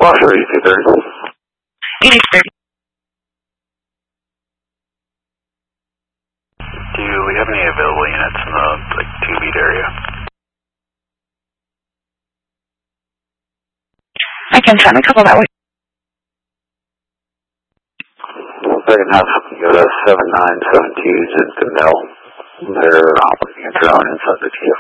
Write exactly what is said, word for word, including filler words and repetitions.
Foxtrot eighty-two thirty. eighty-two thirty. Do we have any available units in the like two beat area? I can send a couple that way. Second half, go to seven nine seven two to the mill. They're operating a drone inside the T